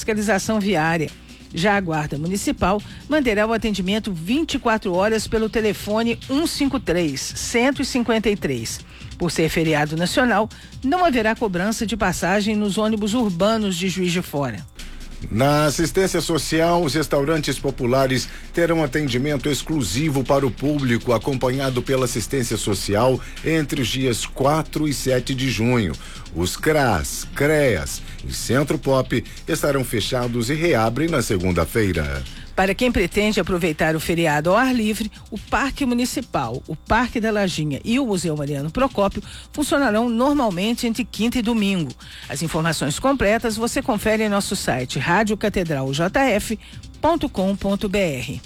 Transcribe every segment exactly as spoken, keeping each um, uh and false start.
fiscalização viária. Já a Guarda Municipal manterá o atendimento vinte e quatro horas pelo telefone cento e cinquenta e três, cento e cinquenta e três. Por ser feriado nacional, não haverá cobrança de passagem nos ônibus urbanos de Juiz de Fora. Na assistência social, os restaurantes populares terão atendimento exclusivo para o público, acompanhado pela assistência social entre os dias quatro e sete de junho. Os C R A S, C R E A S e Centro Pop estarão fechados e reabrem na segunda-feira. Para quem pretende aproveitar o feriado ao ar livre, o Parque Municipal, o Parque da Lajinha e o Museu Mariano Procópio funcionarão normalmente entre quinta e domingo. As informações completas você confere em nosso site rádio catedral j f ponto com ponto b r.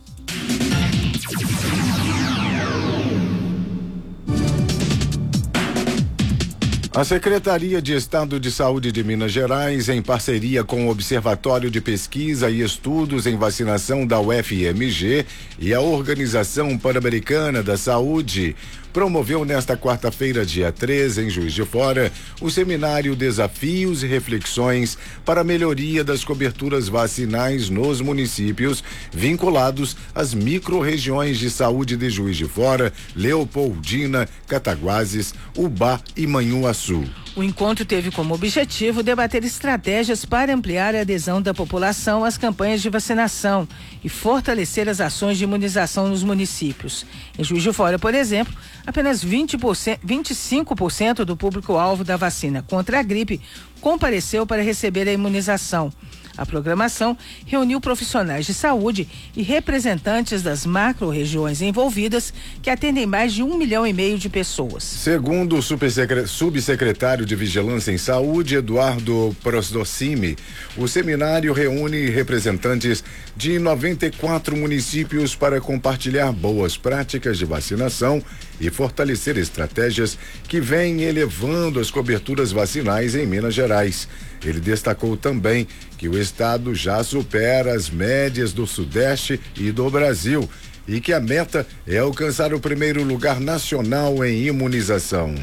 A Secretaria de Estado de Saúde de Minas Gerais, em parceria com o Observatório de Pesquisa e Estudos em Vacinação da U F M G e a Organização Pan-Americana da Saúde, promoveu nesta quarta-feira, dia treze, em Juiz de Fora, o seminário Desafios e Reflexões para a Melhoria das Coberturas Vacinais nos municípios vinculados às micro-regiões de saúde de Juiz de Fora, Leopoldina, Cataguases, Ubá e Manhuaçu. O encontro teve como objetivo debater estratégias para ampliar a adesão da população às campanhas de vacinação e fortalecer as ações de imunização nos municípios. Em Juiz de Fora, por exemplo, apenas vinte por cento, vinte e cinco por cento do público-alvo da vacina contra a gripe compareceu para receber a imunização. A programação reuniu profissionais de saúde e representantes das macro-regiões envolvidas, que atendem mais de um milhão e meio de pessoas. Segundo o subsecretário de Vigilância em Saúde, Eduardo Prosdocimi, o seminário reúne representantes de noventa e quatro municípios para compartilhar boas práticas de vacinação e fortalecer estratégias que vêm elevando as coberturas vacinais em Minas Gerais. Ele destacou também que o estado já supera as médias do Sudeste e do Brasil e que a meta é alcançar o primeiro lugar nacional em imunização.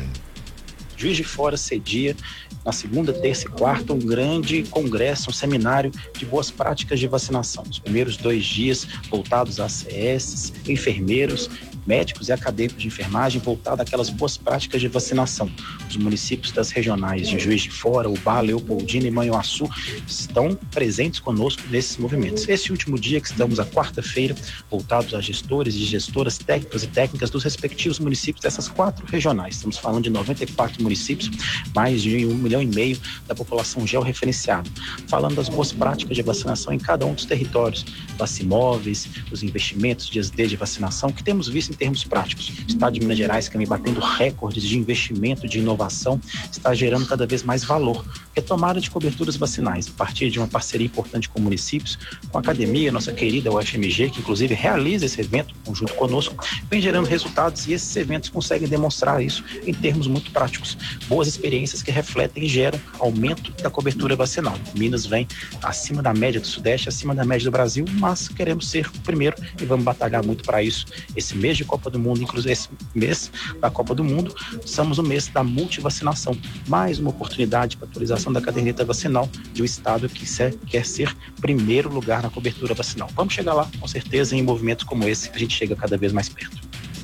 Juiz de Fora cedia, na segunda, terça e quarta, um grande congresso, um seminário de boas práticas de vacinação. Os primeiros dois dias voltados a A C S, enfermeiros, médicos e acadêmicos de enfermagem, voltado àquelas boas práticas de vacinação. Os municípios das regionais de Juiz de Fora, Ubá, Leopoldina e Manhuaçu estão presentes conosco nesses movimentos. Esse último dia, que estamos à quarta-feira, voltados a gestores e gestoras técnicos e técnicas dos respectivos municípios dessas quatro regionais. Estamos falando de noventa e quatro municípios, mais de um milhão e meio da população georreferenciada. Falando das boas práticas de vacinação em cada um dos territórios, vacimóveis, os investimentos de dias D de vacinação, que temos visto em termos práticos. O estado de Minas Gerais, que vem batendo recordes de investimento, de inovação, está gerando cada vez mais valor. Retomada de coberturas vacinais, a partir de uma parceria importante com municípios, com a academia, nossa querida U F M G, que inclusive realiza esse evento junto conosco, vem gerando resultados e esses eventos conseguem demonstrar isso em termos muito práticos. Boas experiências que refletem e geram aumento da cobertura vacinal. Minas vem acima da média do Sudeste, acima da média do Brasil, mas queremos ser o primeiro e vamos batalhar muito para isso. Esse mês de Copa do Mundo, inclusive esse mês da Copa do Mundo, estamos no mês da multivacinação. Mais uma oportunidade para atualização da caderneta vacinal de um estado que quer ser primeiro lugar na cobertura vacinal. Vamos chegar lá, com certeza, em movimentos como esse, a gente chega cada vez mais perto.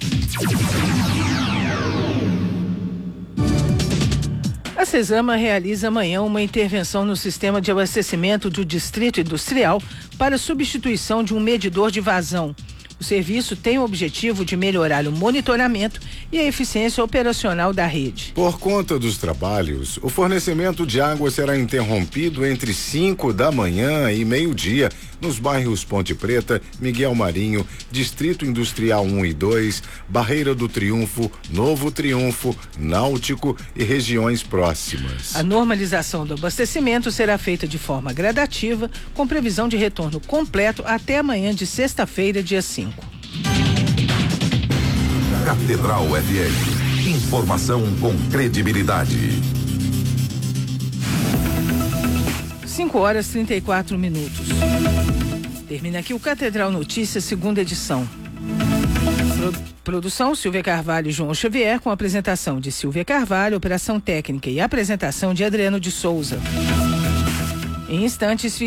A Cesama realiza amanhã uma intervenção no sistema de abastecimento do Distrito Industrial para substituição de um medidor de vazão. O serviço tem o objetivo de melhorar o monitoramento e a eficiência operacional da rede. Por conta dos trabalhos, o fornecimento de água será interrompido entre cinco da manhã e meio-dia nos bairros Ponte Preta, Miguel Marinho, Distrito Industrial um e dois, Barreira do Triunfo, Novo Triunfo, Náutico e regiões próximas. A normalização do abastecimento será feita de forma gradativa, com previsão de retorno completo até amanhã de sexta-feira, dia cinco. Catedral F M. Informação com credibilidade. cinco horas e trinta e quatro minutos. Termina aqui o Catedral Notícias, segunda edição. Pro, produção Silvia Carvalho e João Xavier, com apresentação de Silvia Carvalho, operação técnica e apresentação de Adriano de Souza. Em instantes,